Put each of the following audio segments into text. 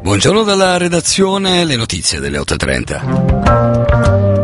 Buongiorno dalla redazione, le notizie delle 8:30.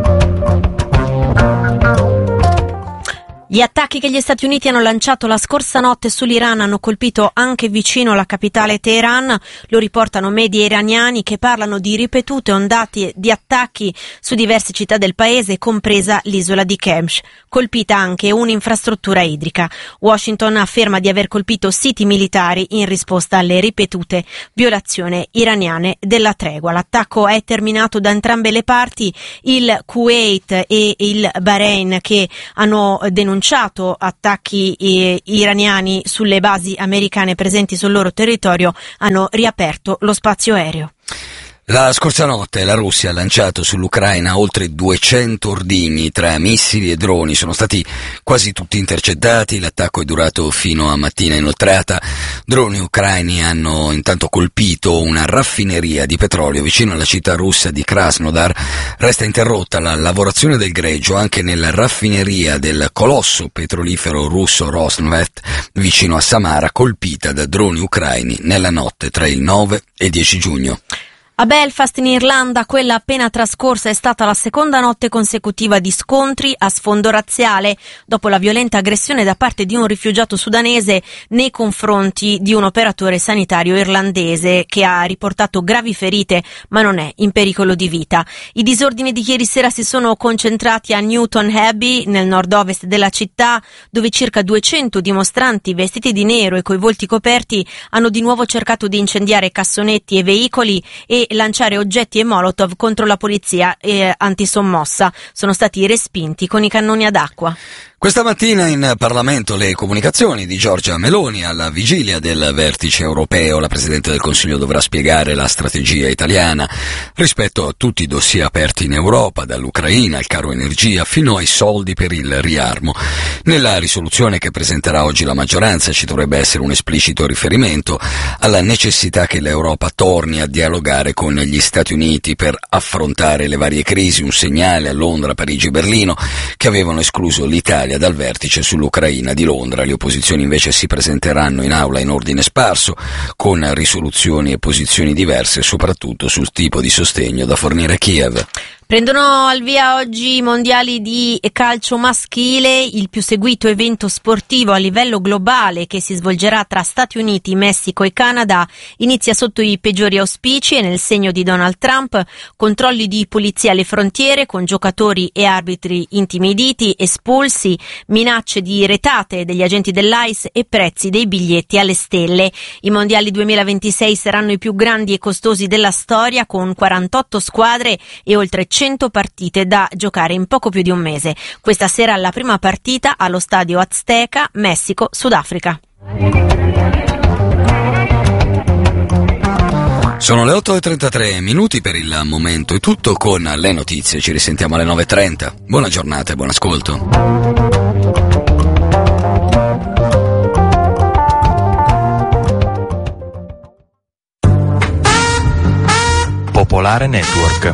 Gli attacchi che gli Stati Uniti hanno lanciato la scorsa notte sull'Iran hanno colpito anche vicino alla capitale Teheran. Lo riportano media iraniani che parlano di ripetute ondate di attacchi su diverse città del paese, compresa l'isola di Kerch. Colpita anche un'infrastruttura idrica. Washington afferma di aver colpito siti militari in risposta alle ripetute violazioni iraniane della tregua. L'attacco è terminato da entrambe le parti. Il Kuwait e il Bahrain, che hanno denunciato attacchi iraniani sulle basi americane presenti sul loro territorio, hanno riaperto lo spazio aereo. La scorsa notte la Russia ha lanciato sull'Ucraina oltre 200 ordigni tra missili e droni, sono stati quasi tutti intercettati, l'attacco è durato fino a mattina inoltrata. Droni ucraini hanno intanto colpito una raffineria di petrolio vicino alla città russa di Krasnodar. Resta interrotta la lavorazione del greggio anche nella raffineria del colosso petrolifero russo Rosneft vicino a Samara, colpita da droni ucraini nella notte tra il 9 e il 10 giugno. A Belfast, in Irlanda, quella appena trascorsa è stata la seconda notte consecutiva di scontri a sfondo razziale dopo la violenta aggressione da parte di un rifugiato sudanese nei confronti di un operatore sanitario irlandese che ha riportato gravi ferite ma non è in pericolo di vita. I disordini di ieri sera si sono concentrati a Newton Abbey, nel nord-ovest della città, dove circa 200 dimostranti vestiti di nero e coi volti coperti hanno di nuovo cercato di incendiare cassonetti e veicoli e lanciare oggetti e molotov contro la polizia antisommossa. Sono stati respinti con i cannoni ad acqua. Questa mattina in Parlamento le comunicazioni di Giorgia Meloni alla vigilia del vertice europeo. La Presidente del Consiglio dovrà spiegare la strategia italiana rispetto a tutti i dossier aperti in Europa, dall'Ucraina al caro energia fino ai soldi per il riarmo. Nella risoluzione che presenterà oggi la maggioranza ci dovrebbe essere un esplicito riferimento alla necessità che l'Europa torni a dialogare con gli Stati Uniti per affrontare le varie crisi, un segnale a Londra, Parigi e Berlino che avevano escluso l'Italia dal vertice sull'Ucraina di Londra. Le opposizioni invece si presenteranno in aula in ordine sparso, con risoluzioni e posizioni diverse, soprattutto sul tipo di sostegno da fornire a Kiev. Prendono al via oggi i mondiali di calcio maschile, il più seguito evento sportivo a livello globale che si svolgerà tra Stati Uniti, Messico e Canada. Inizia sotto i peggiori auspici e nel segno di Donald Trump, controlli di polizia alle frontiere con giocatori e arbitri intimiditi, espulsi, minacce di retate degli agenti dell'ICE e prezzi dei biglietti alle stelle. I mondiali 2026 saranno i più grandi e costosi della storia, con 48 squadre e oltre 100 partite da giocare in poco più di un mese. Questa sera la prima partita allo stadio Azteca, Messico-Sudafrica. Sono le 8:33 per il momento, è tutto con le notizie, ci risentiamo alle 9:30. Buona giornata e buon ascolto. Popolare Network.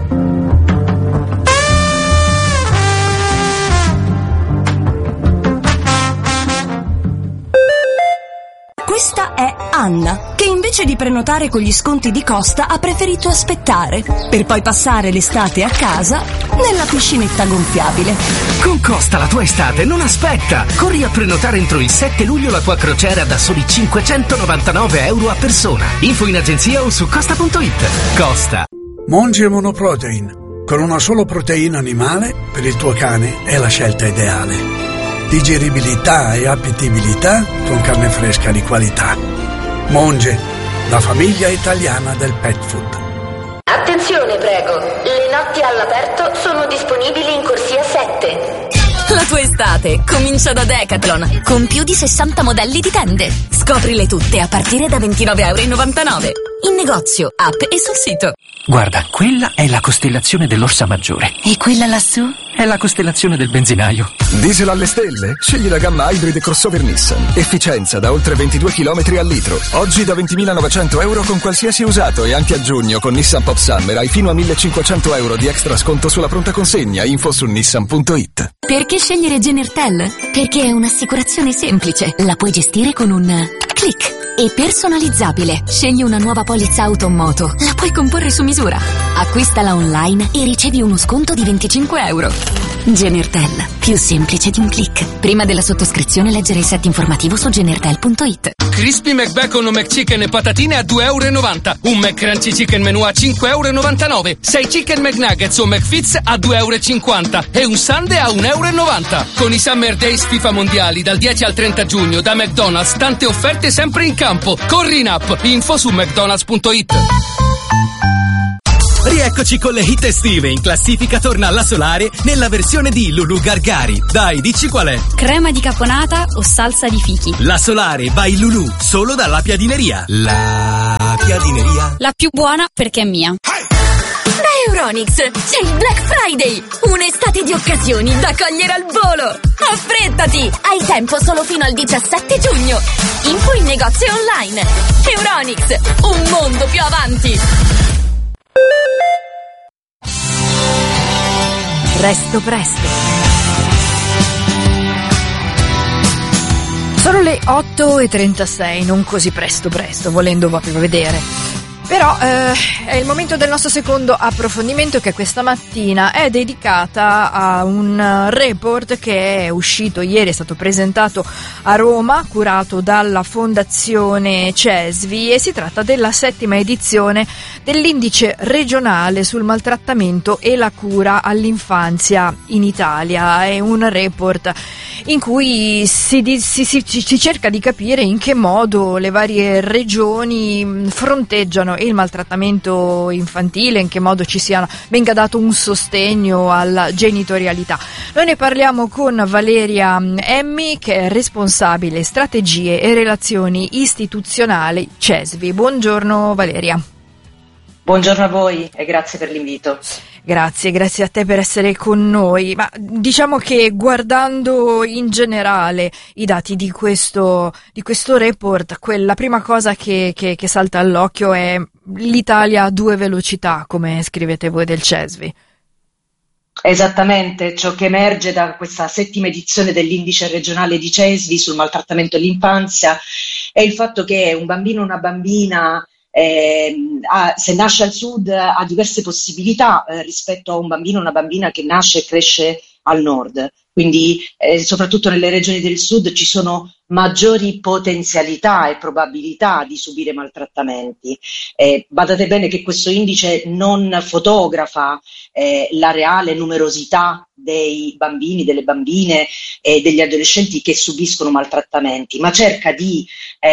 Questa è Anna, che invece di prenotare con gli sconti di Costa ha preferito aspettare, per poi passare l'estate a casa nella piscinetta gonfiabile. Con Costa la tua estate non aspetta! Corri a prenotare entro il 7 luglio la tua crociera da soli €599 a persona. Info in agenzia o su costa.it. Costa. Monge Monoprotein. Con una solo proteina animale, per il tuo cane è la scelta ideale. Digeribilità e appetibilità con carne fresca di qualità. Monge, la famiglia italiana del pet food. Attenzione, prego. Le notti all'aperto sono disponibili in corsia 7. La tua estate comincia da Decathlon, con più di 60 modelli di tende. Scoprile tutte a partire da €29,99. In negozio, app e sul sito. Guarda, quella è la costellazione dell'Orsa Maggiore. E quella lassù? È la costellazione del benzinaio. Diesel alle stelle? Scegli la gamma Hybrid crossover Nissan. Efficienza da oltre 22 km al litro. Oggi da €20.900 con qualsiasi usato, e anche a giugno con Nissan Pop Summer hai fino a €1.500 di extra sconto sulla pronta consegna. Info su nissan.it. Perché scegliere Genertel? Perché è un'assicurazione semplice. La puoi gestire con un click. e personalizzabile. Scegli una nuova polizza auto o moto, la puoi comporre su misura. Acquistala online e ricevi uno sconto di 25 euro. Genertel, più semplice di un click. Prima della sottoscrizione leggere il set informativo su genertel.it. Crispy McBacon o McChicken e patatine a €2,90. Un McCrunchy Chicken Menù a €5,99. 6 Chicken McNuggets o McFits a €2,50. E un sundae a €1,90. Con i Summer Days FIFA Mondiali dal 10 al 30 giugno da McDonald's, tante offerte sempre in campo. Corri in app, info su mcdonalds.it. Rieccoci con le hit estive. In classifica torna alla Solare nella versione di Lulu Gargari. Dai, dici qual è? Crema di caponata o salsa di fichi? La Solare by Lulu, solo dalla Piadineria. La Piadineria. La più buona perché è mia. Da Euronics c'è il Black Friday, un'estate di occasioni da cogliere al volo. Affrettati, hai tempo solo fino al 17 giugno. Info in negozio e online. Euronics, un mondo più avanti. Presto presto. Sono le 8:36, non così presto, volendo proprio vedere. Però è il momento del nostro secondo approfondimento, che questa mattina è dedicata a un report che è uscito ieri, è stato presentato a Roma, curato dalla Fondazione CESVI, e si tratta della 7ª edizione dell'indice regionale sul maltrattamento e la cura all'infanzia in Italia. È un report in cui si cerca di capire in che modo le varie regioni fronteggiano il maltrattamento infantile, in che modo venga dato un sostegno alla genitorialità. Noi ne parliamo con Valeria Emmi, che è responsabile strategie e relazioni istituzionali CESVI. Buongiorno Valeria. Buongiorno a voi e grazie per l'invito. Grazie a te per essere con noi. Ma diciamo che guardando in generale i dati di questo report, la prima cosa che salta all'occhio è l'Italia a 2 velocità, come scrivete voi del CESVI. Esattamente, ciò che emerge da questa 7ª edizione dell'indice regionale di CESVI sul maltrattamento all'infanzia è il fatto che un bambino o una bambina se nasce al sud ha diverse possibilità rispetto a un bambino o una bambina che nasce e cresce al nord. Quindi soprattutto nelle regioni del sud ci sono maggiori potenzialità e probabilità di subire maltrattamenti. Badate bene che questo indice non fotografa la reale numerosità dei bambini, delle bambine e degli adolescenti che subiscono maltrattamenti, ma cerca di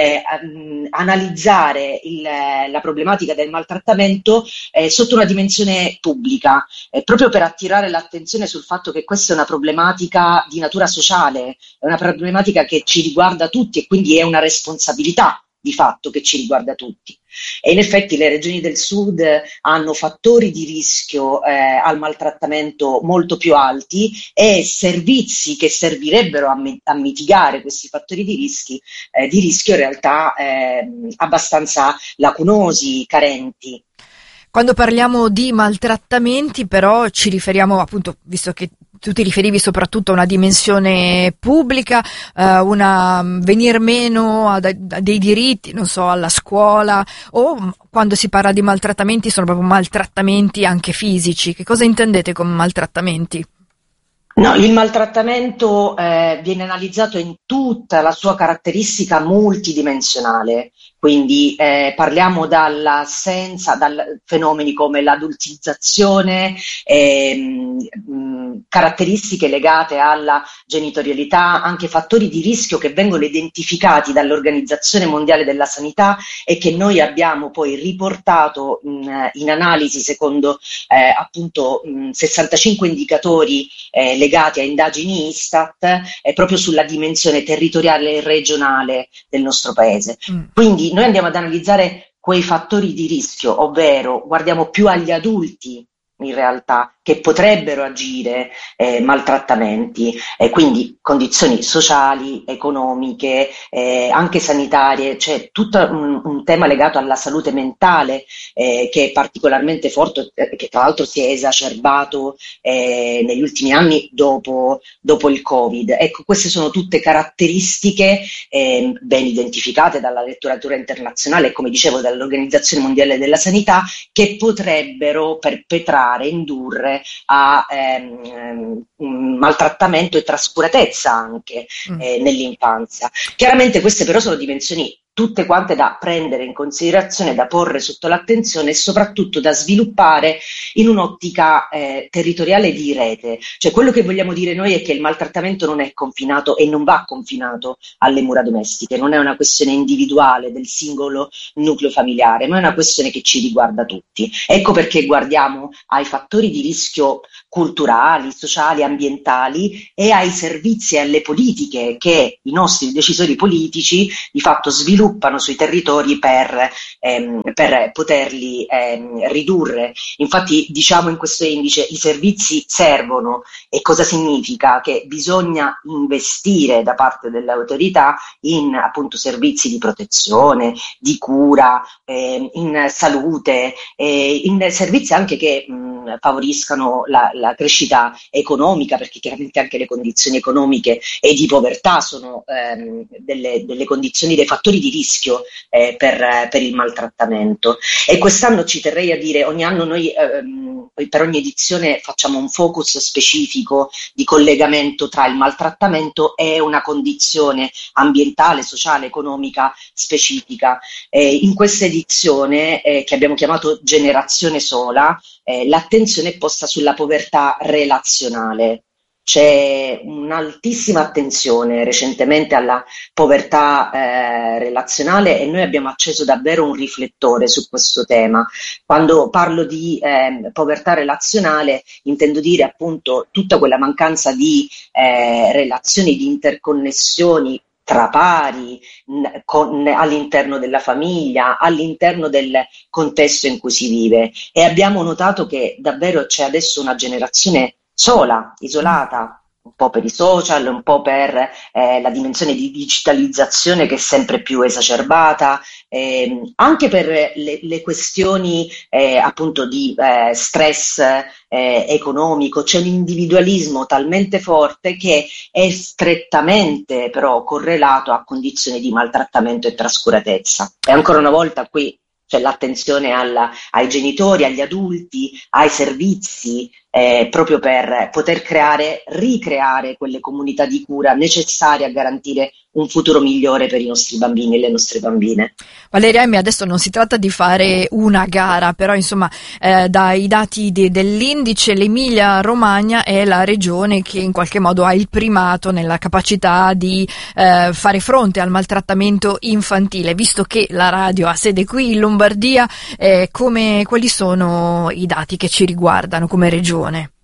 analizzare la problematica del maltrattamento sotto una dimensione pubblica, proprio per attirare l'attenzione sul fatto che questa è una problematica di natura sociale, è una problematica che ci riguarda tutti e quindi è una responsabilità di fatto che ci riguarda tutti. E in effetti le regioni del sud hanno fattori di rischio al maltrattamento molto più alti e servizi che servirebbero a mitigare questi fattori di rischio in realtà abbastanza lacunosi, carenti. Quando parliamo di maltrattamenti però ci riferiamo, appunto, visto che tu ti riferivi soprattutto a una dimensione pubblica, venir meno a dei diritti, non so, alla scuola, o quando si parla di maltrattamenti sono proprio maltrattamenti anche fisici. Che cosa intendete con maltrattamenti? No, il maltrattamento viene analizzato in tutta la sua caratteristica multidimensionale, quindi parliamo da fenomeni come l'adultizzazione, caratteristiche legate alla genitorialità, anche fattori di rischio che vengono identificati dall'Organizzazione Mondiale della Sanità e che noi abbiamo poi riportato in analisi secondo appunto 65 indicatori legati a indagini Istat proprio sulla dimensione territoriale e regionale del nostro paese. Quindi noi andiamo ad analizzare quei fattori di rischio, ovvero guardiamo più agli adulti in realtà che potrebbero agire maltrattamenti, quindi condizioni sociali, economiche, anche sanitarie, c'è tutto un tema legato alla salute mentale che è particolarmente forte, che tra l'altro si è esacerbato negli ultimi anni dopo il Covid. Ecco, queste sono tutte caratteristiche ben identificate dalla letteratura internazionale e, come dicevo, dall'Organizzazione Mondiale della Sanità, che potrebbero perpetrare, indurre a maltrattamento e trascuratezza anche nell'infanzia. Chiaramente queste però sono dimensioni tutte quante da prendere in considerazione, da porre sotto l'attenzione e soprattutto da sviluppare in un'ottica territoriale di rete. Cioè, quello che vogliamo dire noi è che il maltrattamento non è confinato e non va confinato alle mura domestiche, non è una questione individuale del singolo nucleo familiare, ma è una questione che ci riguarda tutti. Ecco perché guardiamo ai fattori di rischio culturali, sociali, ambientali e ai servizi e alle politiche che i nostri decisori politici di fatto sviluppano sui territori per poterli ridurre. Infatti, diciamo in questo indice, i servizi servono. E cosa significa? Che bisogna investire da parte delle autorità in appunto servizi di protezione, di cura, in salute, in servizi anche che favoriscano la crescita economica, perché chiaramente anche le condizioni economiche e di povertà sono delle condizioni, dei fattori di rischio per il maltrattamento. E quest'anno ci terrei a dire, ogni anno noi per ogni edizione facciamo un focus specifico di collegamento tra il maltrattamento e una condizione ambientale, sociale, economica specifica. In questa edizione, che abbiamo chiamato Generazione Sola, l'attenzione è posta sulla povertà relazionale. C'è un'altissima attenzione recentemente alla povertà relazionale e noi abbiamo acceso davvero un riflettore su questo tema. Quando parlo di povertà relazionale intendo dire appunto tutta quella mancanza di relazioni, di interconnessioni tra pari, all'interno della famiglia, all'interno del contesto in cui si vive. E abbiamo notato che davvero c'è adesso una generazione sola, isolata, un po' per i social, un po' per la dimensione di digitalizzazione che è sempre più esacerbata, anche per le questioni appunto di stress economico. C'è un individualismo talmente forte che è strettamente però correlato a condizioni di maltrattamento e trascuratezza. E ancora una volta qui c'è l'attenzione ai genitori, agli adulti, ai servizi, proprio per poter ricreare quelle comunità di cura necessarie a garantire un futuro migliore per i nostri bambini e le nostre bambine. Valeria Emmi, adesso non si tratta di fare una gara, però insomma dai dati dell'indice l'Emilia Romagna è la regione che in qualche modo ha il primato nella capacità di fare fronte al maltrattamento infantile. Visto che la radio ha sede qui in Lombardia, quali sono i dati che ci riguardano come regione?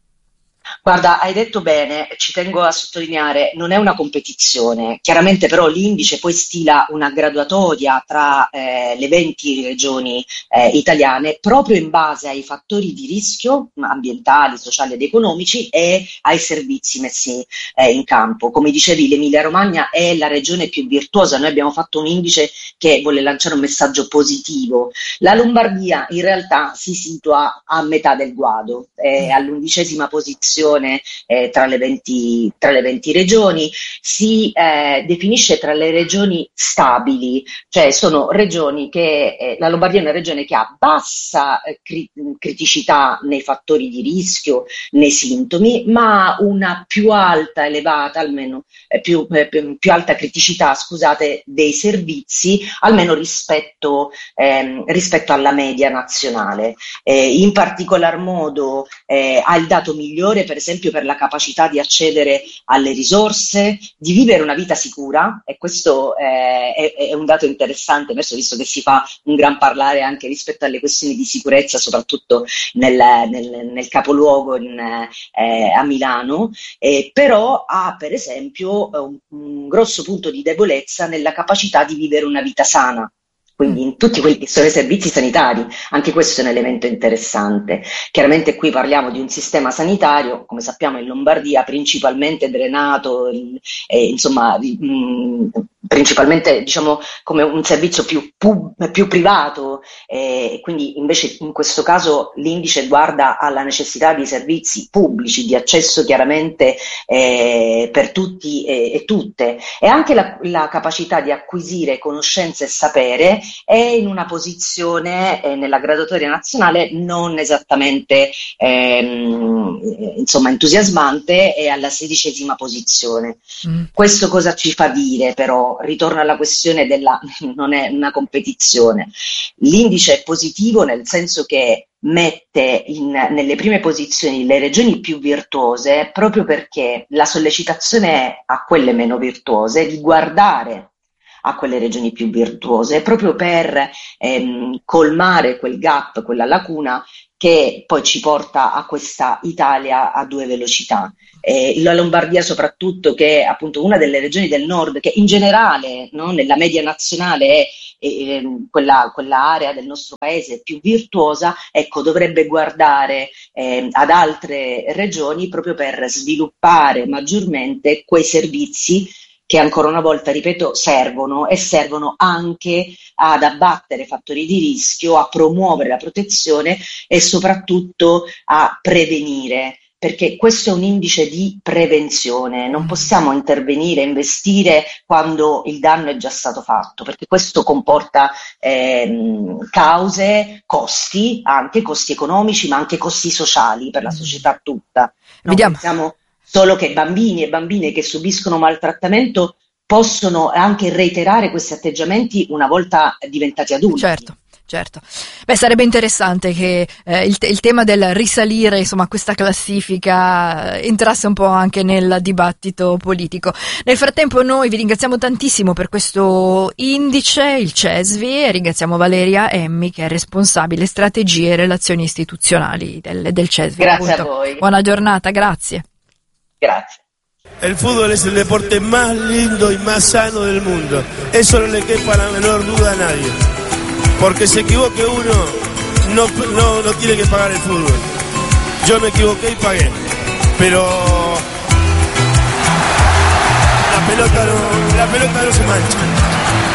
Guarda, hai detto bene, ci tengo a sottolineare, non è una competizione, chiaramente però l'indice poi stila una graduatoria tra le 20 regioni italiane proprio in base ai fattori di rischio ambientali, sociali ed economici e ai servizi messi in campo. Come dicevi, l'Emilia Romagna è la regione più virtuosa, noi abbiamo fatto un indice che vuole lanciare un messaggio positivo. La Lombardia in realtà si situa a metà del guado, all'11ª posizione tra le 20 regioni, si definisce tra le regioni stabili, cioè sono regioni che la Lombardia è una regione che ha bassa criticità nei fattori di rischio, nei sintomi, ma una più alta, elevata, almeno più alta criticità, scusate, dei servizi, almeno rispetto alla media nazionale. In particolar modo ha il dato migliore per esempio per la capacità di accedere alle risorse, di vivere una vita sicura, e questo è un dato interessante, visto che si fa un gran parlare anche rispetto alle questioni di sicurezza, soprattutto nel capoluogo a Milano, però ha per esempio un grosso punto di debolezza nella capacità di vivere una vita sana. quindi in tutti quelli che sono i servizi sanitari. Anche questo è un elemento interessante. Chiaramente qui parliamo di un sistema sanitario, come sappiamo in Lombardia, principalmente drenato, principalmente diciamo come un servizio più privato, quindi invece in questo caso l'indice guarda alla necessità di servizi pubblici, di accesso chiaramente per tutti e tutte, e anche la capacità di acquisire conoscenze e sapere è in una posizione nella graduatoria nazionale non esattamente entusiasmante, è alla 16ª posizione. Questo cosa ci fa dire però? Ritorno alla questione non è una competizione. L'indice è positivo nel senso che mette nelle prime posizioni le regioni più virtuose, proprio perché la sollecitazione è a quelle meno virtuose di guardare a quelle regioni più virtuose, proprio per colmare quel gap, quella lacuna che poi ci porta a questa Italia a due velocità. La Lombardia soprattutto, che è appunto una delle regioni del nord che in generale, no, nella media nazionale è quella area del nostro paese più virtuosa, ecco, dovrebbe guardare ad altre regioni proprio per sviluppare maggiormente quei servizi che ancora una volta, ripeto, servono anche ad abbattere fattori di rischio, a promuovere la protezione e soprattutto a prevenire, perché questo è un indice di prevenzione. Non possiamo intervenire, investire quando il danno è già stato fatto, perché questo comporta cause, costi, anche costi economici, ma anche costi sociali per la società tutta. Pensiamo solo che bambini e bambine che subiscono maltrattamento possono anche reiterare questi atteggiamenti una volta diventati adulti. Certo. Beh, sarebbe interessante che il tema del risalire, insomma, questa classifica entrasse un po' anche nel dibattito politico. Nel frattempo noi vi ringraziamo tantissimo per questo indice, il CESVI, e ringraziamo Valeria Emmi, che è responsabile strategie e relazioni istituzionali del CESVI. Grazie a voi. Buona giornata, grazie. Gracias. El fútbol es el deporte más lindo y más sano del mundo. Eso no le quepa la menor duda a nadie. Porque se equivoque uno, no tiene que pagar el fútbol. Yo me equivoqué y pagué. Pero la pelota no se mancha.